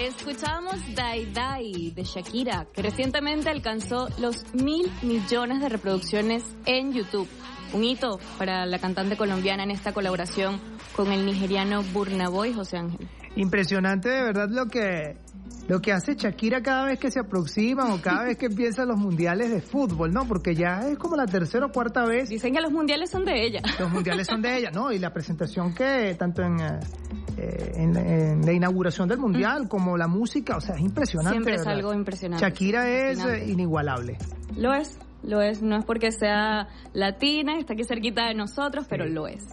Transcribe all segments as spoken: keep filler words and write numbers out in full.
Escuchábamos Dai Dai de Shakira, que recientemente alcanzó los mil millones de reproducciones en YouTube. Un hito para la cantante colombiana en esta colaboración con el nigeriano Burna Boy, José Ángel. Impresionante de verdad lo que lo que hace Shakira cada vez que se aproximan o cada vez que empiezan los mundiales de fútbol, ¿no? Porque ya es como la tercera o cuarta vez. Dicen que los mundiales son de ella. Los mundiales son de ella, ¿no? Y la presentación que tanto en, eh, en, en la inauguración del mundial mm. como la música, o sea, es impresionante. Siempre es ¿verdad? algo impresionante. Shakira es eh, inigualable. Lo es, lo es. No es porque sea latina, está aquí cerquita de nosotros, pero sí. lo es.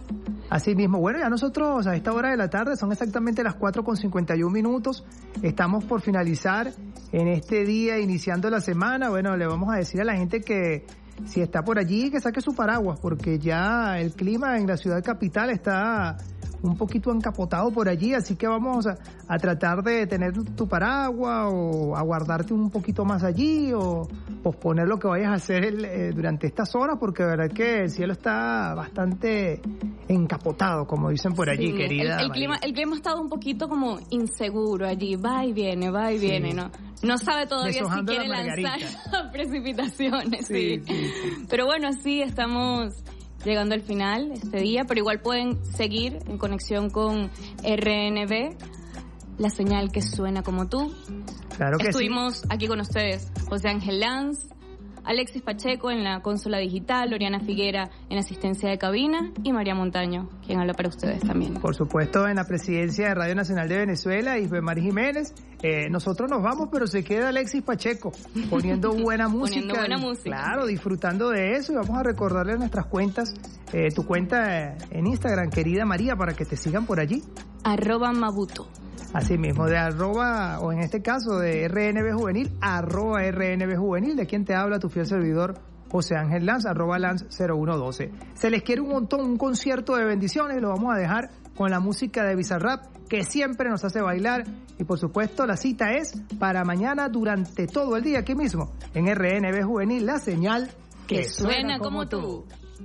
Así mismo, bueno, ya nosotros a esta hora de la tarde son exactamente las cuatro con cincuenta y un minutos, estamos por finalizar en este día, iniciando la semana. Bueno, le vamos a decir a la gente que si está por allí, que saque su paraguas, porque ya el clima en la ciudad capital está un poquito encapotado por allí, así que vamos a, a tratar de tener tu paraguas o aguardarte un poquito más allí o posponer lo que vayas a hacer el, eh, durante estas horas, porque de verdad que el cielo está bastante encapotado, como dicen por allí, sí, querida. El, el clima, el clima ha estado un poquito como inseguro allí, va y viene, va y sí. viene, ¿no? No sabe todavía si quiere lanzar precipitaciones, sí, sí. Sí, sí. Pero bueno, sí, estamos llegando al final este día, pero igual pueden seguir en conexión con R N B, la señal que suena como tú. Claro que Estuvimos sí. aquí con ustedes, José Ángel Lanz, Alexis Pacheco en la consola digital, Oriana Figuera en asistencia de cabina y María Montaño, quien habla para ustedes también. Por supuesto, en la presidencia de Radio Nacional de Venezuela, Isbe María Jiménez. Eh, nosotros nos vamos, pero se queda Alexis Pacheco poniendo buena música. Poniendo buena música. Claro, disfrutando de eso, y vamos a recordarle nuestras cuentas, eh, tu cuenta en Instagram, querida María, para que te sigan por allí. Arroba Mabuto. Así mismo, de arroba, o en este caso de R N B Juvenil, arroba R N B Juvenil, de quien te habla tu fiel servidor José Ángel Lanz, arroba Lanz cero uno doce. Se les quiere un montón, un concierto de bendiciones, y lo vamos a dejar con la música de Bizarrap, que siempre nos hace bailar, y por supuesto la cita es para mañana durante todo el día, aquí mismo, en R N B Juvenil, la señal que, que suena, suena como, como tú.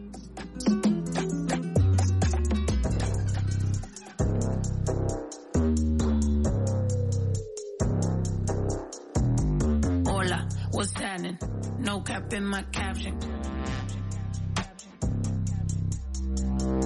tú. What's happening? No cap in my caption.